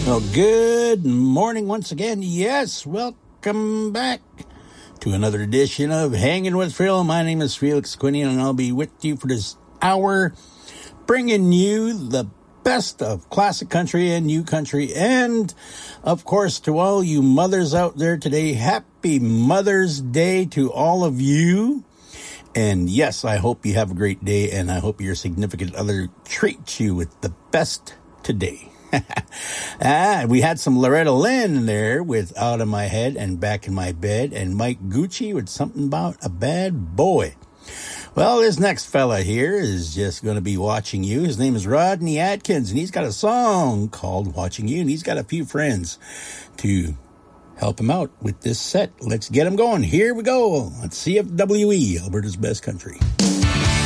Well, good morning once again. Yes, welcome back to another edition of Hanging with Phil. My name is Felix Quinion, and I'll be with you for this hour, bringing you the best of classic country and new country. And, of course, to all you mothers out there today, happy Mother's Day to all of you. And yes, I hope you have a great day, and I hope your significant other treats you with the best today. We had some Loretta Lynn there with Out of My Head and Back in My Bed, and Mike Gucci with Something About a Bad Boy. Well, this next fella here is just going to be watching you. His name is Rodney Atkins, and he's got a song called Watching You, and he's got a few friends to help him out with this set. Let's get him going. Here we go on CFWE, Alberta's Best Country.